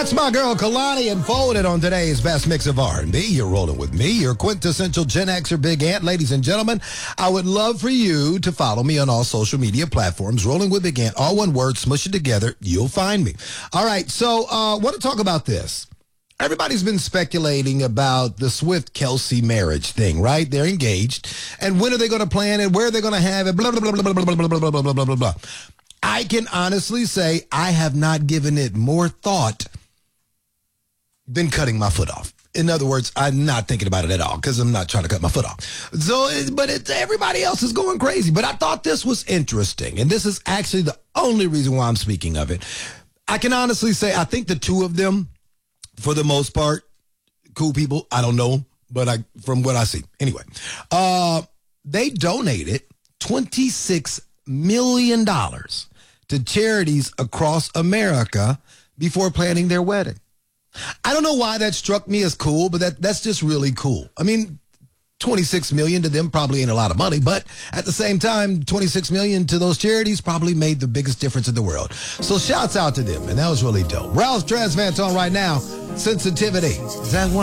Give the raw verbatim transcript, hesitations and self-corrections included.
That's my girl Kalani and Folded on today's Best Mix of R and B. You're rolling with me, your quintessential Gen Xer Big Ant. Ladies and gentlemen, I would love for you to follow me on all social media platforms. Rolling with Big Ant, all one word, smush it together, you'll find me. All right, so I uh, want to talk about this. Everybody's been speculating about the Swift-Kelsey marriage thing, right? They're engaged. And when are they going to plan it? Where are they going to have it? Blah, blah, blah, blah, blah, blah, blah, blah, blah, blah, blah, blah. I can honestly say I have not given it more thought than cutting my foot off. In other words, I'm not thinking about it at all because I'm not trying to cut my foot off. So, but it's, everybody else is going crazy. But I thought this was interesting. And this is actually the only reason why I'm speaking of it. I can honestly say I think the two of them, for the most part, cool people. I don't know, but I from what I see. Anyway, uh, they donated twenty-six million dollars to charities across America before planning their wedding. I don't know why that struck me as cool, but that, that's just really cool. I mean, twenty-six million dollars to them probably ain't a lot of money, but at the same time, twenty-six million dollars to those charities probably made the biggest difference in the world. So shouts out to them, and that was really dope. Ralph Tresvant on right now, Sensitivity. Is that one?